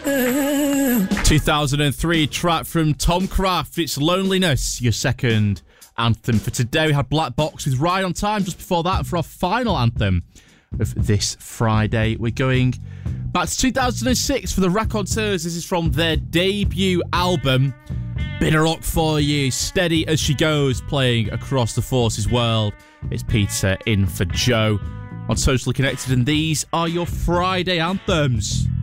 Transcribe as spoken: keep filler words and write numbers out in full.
two thousand three track from Tom Craft. It's Loneliness, your second anthem for today. We had Black Box with Ride on Time just before that. And for our final anthem of this Friday, we're going back to two thousand six for the Raconteurs. This is from their debut album, Bit of Rock for You, Steady as She Goes, playing across the Forces world. It's Peter in for Joe on Socially Connected, and these are your Friday anthems.